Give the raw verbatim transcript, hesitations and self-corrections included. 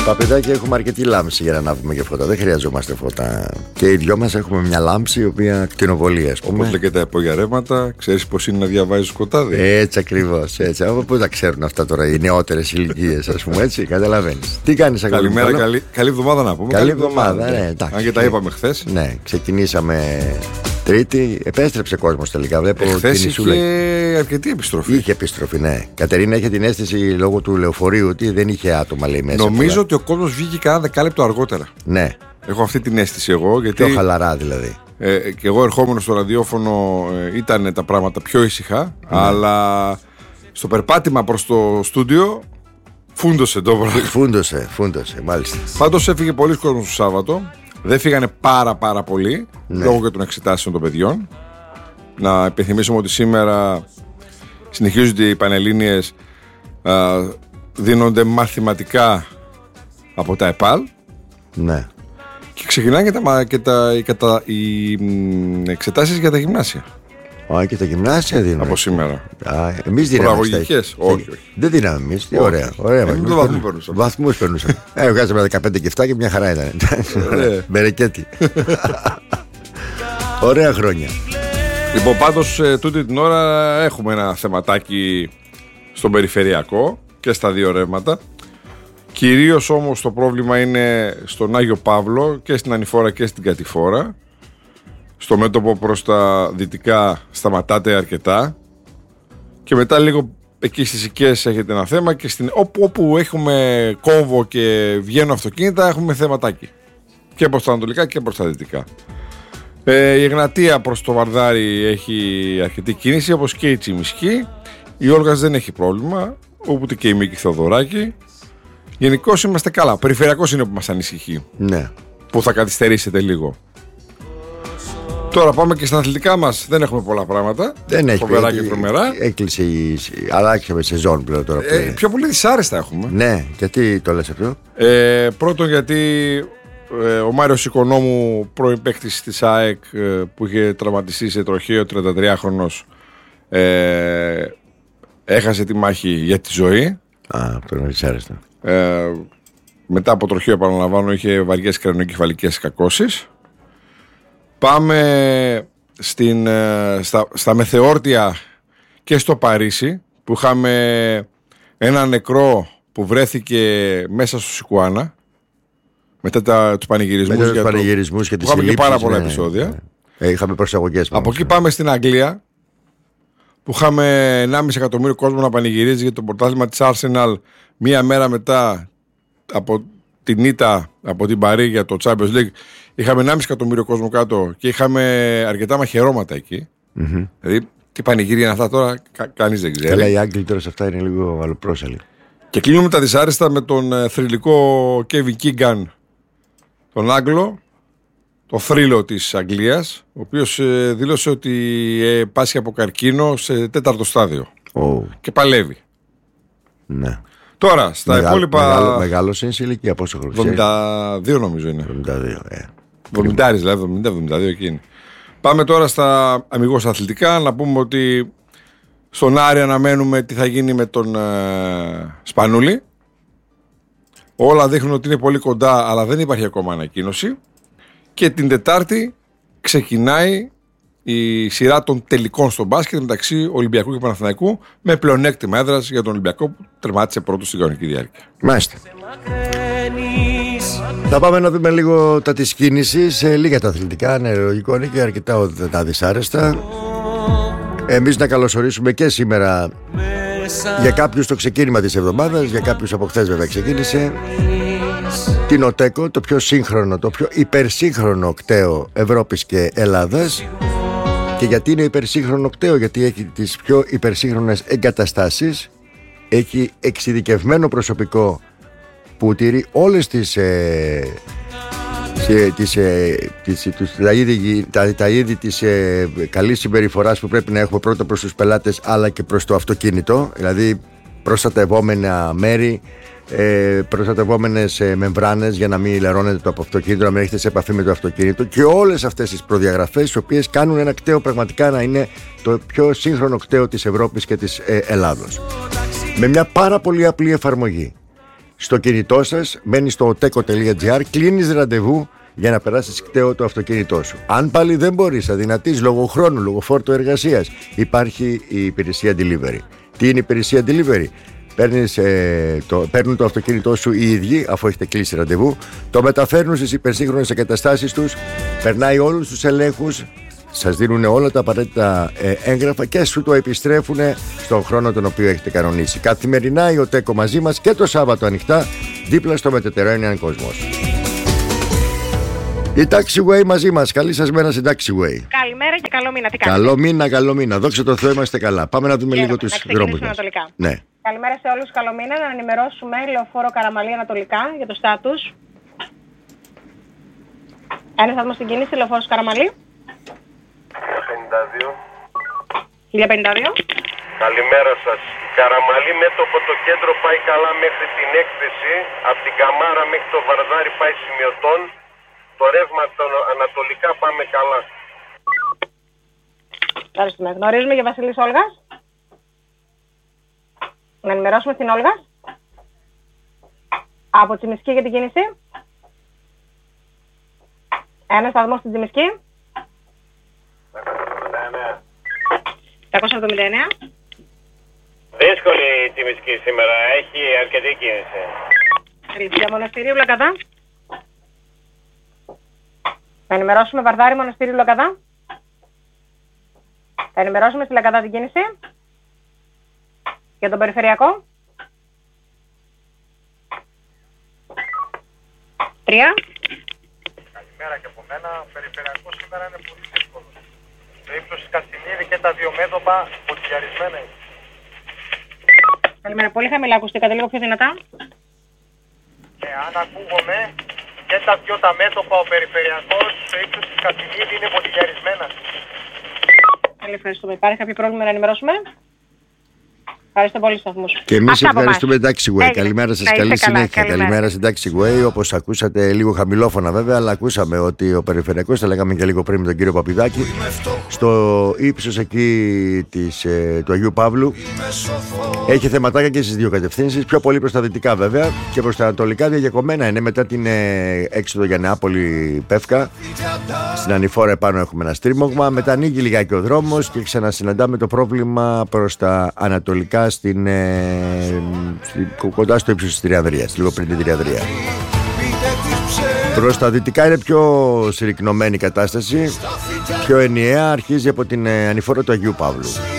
Παπεδάκι, έχουμε αρκετή λάμψη για να ανάβουμε και φώτα. Δεν χρειαζόμαστε φώτα. Και οι δυο μας έχουμε μια λάμψη η οποία κτηνοβολεί, ας πούμε. Όπως λέει και τα υπόγεια ρεύματα, ξέρεις πώς είναι να διαβάζεις σκοτάδι. Έτσι ακριβώς. Έτσι. Πώς τα ξέρουν αυτά τώρα οι νεότερες ηλικίες, ας πούμε, έτσι. Καταλαβαίνεις. Τι κάνεις, Αγγλικό? Καλημέρα, καλή, καλή εβδομάδα να πούμε. Καλή εβδομάδα, ναι, εντάξει. Αν και τα είπαμε χθες. Ναι, ξεκινήσαμε Τρίτη, επέστρεψε κόσμος τελικά. Βλέπω χθες είχε αρκετή επιστροφή. Είχε επιστροφή, ναι. Κατερίνα είχε την αίσθηση λόγω του λεωφορείου ότι δεν είχε άτομα, λέει, μέσα. Νομίζω πολλά. ότι ο κόσμος βγήκε κάνα δεκάλεπτο αργότερα. Ναι. Έχω αυτή την αίσθηση εγώ. Γιατί πιο χαλαρά δηλαδή. Ε, και εγώ ερχόμενο στο ραδιόφωνο ε, ήταν τα πράγματα πιο ήσυχα, ναι. Αλλά στο περπάτημα προς το στούντιο φούντωσε το πράγμα. Φούντωσε, φούντωσε, μάλιστα. Πάντως έφυγε πολλοί κόσμος το Σάββατο. Δεν φύγανε πάρα πάρα πολύ, ναι. Λόγω και των εξετάσεων των παιδιών. Να υπενθυμίσουμε ότι σήμερα συνεχίζονται οι Πανελλήνιες, α, δίνονται μαθηματικά από τα ΕΠΑΛ. Ναι. Και ξεκινάνε και, τα, και, τα, και τα, οι εξετάσεις για τα γυμνάσια. Α, και τα γυμνάσια δίνουν. Από σήμερα. Α, εμείς δίναμε. Παραγωγικές, όχι, όχι. Δεν δίναμε εμείς. Τι ωραία. ωραία εμείς το βαθμού περνούσαμε. Βαθμούς περνούσαμε. ε, βγάζαμε δεκαπέντε και επτά και μια χαρά ήταν. Μπερεκέτη. Ωραία χρόνια. Λοιπόν, πάντως τούτη την ώρα έχουμε ένα θεματάκι στον περιφερειακό και στα δύο ρεύματα. Κυρίως όμως το πρόβλημα είναι στον Άγιο Παύλο και στην Ανηφόρα και στην Κατηφόρα. Στο μέτωπο προς τα δυτικά σταματάτε αρκετά. Και μετά λίγο εκεί στις Οικίες έχετε ένα θέμα. Και στην, όπου, όπου έχουμε κόμβο και βγαίνουν αυτοκίνητα έχουμε θεματάκι. Και προς τα ανατολικά και προς τα δυτικά. Ε, η Εγνατία προς το Βαρδάρι έχει αρκετή κίνηση, όπως και η Τσιμισκή. Η Όλγας δεν έχει πρόβλημα, ούτε και η Μίκη Θεοδωράκη. Γενικώς είμαστε καλά. Περιφερειακός είναι που μας ανησυχεί. Ναι. Που θα καθυστερήσετε λίγο. Τώρα πάμε και στα αθλητικά μας. Δεν έχουμε πολλά πράγματα. Δεν έχει. Φοβερά και τρομερά. Έκλεισε η. Αλλάξαμε σεζόν πλέον τώρα. Ε, πιο πολύ δυσάρεστα έχουμε. Ναι, γιατί το λες αυτό? Ε, πρώτον, γιατί ε, ο Μάριος Οικονόμου, πρώην παίκτης της ΑΕΚ, ε, που είχε τραυματιστεί σε τροχαίο, τριαντατριάχρονος, ε, έχασε τη μάχη για τη ζωή. Α, αυτό είναι δυσάρεστο. Ε, μετά από τροχαίο, επαναλαμβάνω, είχε βαριές κρανιοκεφαλικές κακώσεις. Πάμε στην, στα, στα Μεθεόρτια και στο Παρίσι, που είχαμε ένα νεκρό που βρέθηκε μέσα στο Σικουάνα μετά τα, τους πανηγυρισμούς, μετά τους πανηγυρισμούς το, και τις είχαμε συλλήψεις, και πάρα πολλά ναι, επεισόδια, ναι. Ε, είχαμε προσαγωγές. Από εκεί πάμε στην Αγγλία, που είχαμε ενάμιση εκατομμύριο κόσμο να πανηγυρίζει για το πρωτάθλημα της Arsenal μία μέρα μετά από την ήττα από την Παρί για το Champions League. Είχαμε ενάμιση εκατομμύριο κόσμο κάτω και είχαμε αρκετά μαχαιρώματα εκεί. Mm-hmm. Δηλαδή, τι πανηγύρια είναι αυτά τώρα, κα, κανείς δεν ξέρει. Καλά, οι Άγγλοι τώρα σε αυτά είναι λίγο αλλοπρόσαλοι. Και κλείνουμε τα δυσάρεστα με τον ε, θρυλικό Kevin Keegan, τον Άγγλο, το θρύλο της Αγγλίας, ο οποίος ε, δήλωσε ότι ε, πάσχει από καρκίνο σε τέταρτο στάδιο. Oh. Και παλεύει. Ναι. Τώρα, στα Μεγα, υπόλοιπα. Μεγάλο, μεγάλος είναι σε ηλικία, πόσο χρόνο? εβδομήντα δύο νομίζω είναι. εβδομήντα δύο, ε. εβδομήντα δηλαδή, εβδομήντα εβδομήντα δύο εκείνη. Πάμε τώρα στα αμιγώς αθλητικά. Να πούμε ότι στον Άρη αναμένουμε τι θα γίνει με τον ε, Σπανούλη. Όλα δείχνουν ότι είναι πολύ κοντά, αλλά δεν υπάρχει ακόμα ανακοίνωση. Και την Τετάρτη ξεκινάει η σειρά των τελικών στο μπάσκετ μεταξύ Ολυμπιακού και Παναθηναϊκού, με πλεονέκτημα έδρας για τον Ολυμπιακό που τερμάτισε πρώτο στην κανονική διάρκεια. Μάλιστα. Θα πάμε να δούμε λίγο τα της κίνησης, ε, λίγα τα αθλητικά, είναι λογικό, είναι και αρκετά τα δυσάρεστα. Εμείς να καλωσορίσουμε και σήμερα για κάποιους το ξεκίνημα της εβδομάδας, για κάποιους από χθες βέβαια ξεκίνησε, την ΟΤΕΚΟ, το πιο σύγχρονο, το πιο υπερσύγχρονο κταίο Ευρώπης και Ελλάδας. Και γιατί είναι υπερσύγχρονο κταίο? Γιατί έχει τις πιο υπερσύγχρονες εγκαταστάσεις, έχει εξειδικευμένο προσωπικό που τηρεί όλες τις, ε, σε, τις, ε, τις, τις τα, είδη, τα, τα είδη της ε, καλής συμπεριφοράς που πρέπει να έχουμε πρώτα προς τους πελάτες αλλά και προς το αυτοκίνητο, δηλαδή προστατευόμενα μέρη, ε, προστατευόμενες ε, μεμβράνες για να μην λερώνετε το αυτοκίνητο, να μην έχετε σε επαφή με το αυτοκίνητο και όλες αυτές τις προδιαγραφές, οι οποίες κάνουν ένα κταίο πραγματικά να είναι το πιο σύγχρονο κταίο της Ευρώπης και της ε, Ελλάδος. Με μια πάρα πολύ απλή εφαρμογή. στο κινητό σας, μπαίνεις στο teco τελεία gr, κλείνεις ραντεβού για να περάσεις κταίο το αυτοκίνητό σου. Αν πάλι δεν μπορείς, αδυνατείς λόγω χρόνου, λόγω φόρτου εργασίας, υπάρχει η υπηρεσία delivery. Τι είναι η υπηρεσία delivery? Παίρνεις, ε, το, παίρνουν το αυτοκίνητό σου οι ίδιοι, αφού έχετε κλείσει ραντεβού, το μεταφέρνουν στις υπερσύγχρονες εγκαταστάσεις τους, περνάει όλους τους ελέγχους, σας δίνουν όλα τα απαραίτητα ε, έγγραφα και σου το επιστρέφουν στον χρόνο τον οποίο έχετε κανονίσει. Καθημερινά η ΟΤΕΚΟ μαζί μας και το Σάββατο ανοιχτά, δίπλα στο Mediterranean Cosmos. Η Taxiway μαζί μας. Καλή σας μέρα στην Taxiway. Καλημέρα και καλό μήνα. Τι κάνετε? Καλό μήνα, καλό μήνα. Δόξα τω Θεώ, είμαστε καλά. Πάμε να δούμε Γέρομαι, λίγο τους δρόμους μας. Ναι. Καλημέρα σε όλους. Καλό μήνα. Να ενημερώσουμε λεωφόρο Καραμαλή ανατολικά για το στάτους. Ένα σταθμό στην κίνηση, λεωφόρος Καραμαλή. χίλια πενήντα δύο. χίλια πενήντα δύο. Καλημέρα σας. Η Καραμαλή μέτωπο το κέντρο πάει καλά μέχρι την έκθεση. Από την Καμάρα μέχρι το Βαρδάρι πάει σημειωτών. Το ρεύμα ανατολικά πάμε καλά. Ευχαριστούμε. Γνωρίζουμε για Βασίλης Όλγας. Να ενημερώσουμε στην Όλγα. Από Τσιμισκή για την κίνηση. Ένα σταθμό στην Τσιμισκή. τριακόσια εβδομήντα εννέα. Δύσκολη η Τσιμισκή σήμερα. Έχει αρκετή κίνηση. Για Μοναστηρίου Λακαδά. Θα ενημερώσουμε Βαρδάρι, Μοναστήριο Λακαδά. Θα ενημερώσουμε στη Λακαδά την κίνηση. Για τον περιφερειακό. Τρία. Καλημέρα και από μένα. Ο περιφερειακός σήμερα είναι πολύ δύσκολος. Στο ύψος της Καστινίδη και τα δύο μέτωπα ποτηλιαρισμένα είναι. Καλημέρα. Πολύ χαμηλά ακουστήκατε, λίγο πιο δυνατά. Ναι, αν ακούγομαι και τα δυο τα μέτωπα ο περιφερειακός στο ύψος της Καστινίδη είναι ποτηλιαρισμένα. Πολύ ευχαριστούμε. Υπάρχει κάποιο πρόβλημα να ενημερώσουμε? Ευχαριστώ πολύ σταθμούς. Και εμείς ευχαριστούμε Taxiway. Καλημέρα σας, καλή συνέχεια. Καλημέρα στην Taxiway. Όπως ακούσατε, λίγο χαμηλόφωνα βέβαια, αλλά ακούσαμε ότι ο περιφερειακός, τα λέγαμε και λίγο πριν με τον κύριο Παπηδάκη, στο ύψος εκεί της, ε, του Αγίου Παύλου, έχει θεματάκια και στις δύο κατευθύνσεις. Πιο πολύ προς τα δυτικά βέβαια, και προς τα ανατολικά διαγεκομένα είναι μετά την ε, έξοδο για Νεάπολη Πεύκα. Στην ανηφόρα επάνω έχουμε ένα στρίμωγμα. Μετά ανοίγει λιγάκι ο δρόμος και ξανασυναντάμε το πρόβλημα προς τα ανατολικά. Στην, ε, στην, κοντά στο ύψος της Τριανδρίας, λίγο πριν την Τριανδρία. Προς τα δυτικά είναι πιο συρρυκνωμένη η κατάσταση, πιο ενιαία, αρχίζει από την ε, ανηφόρα του Αγίου Παύλου.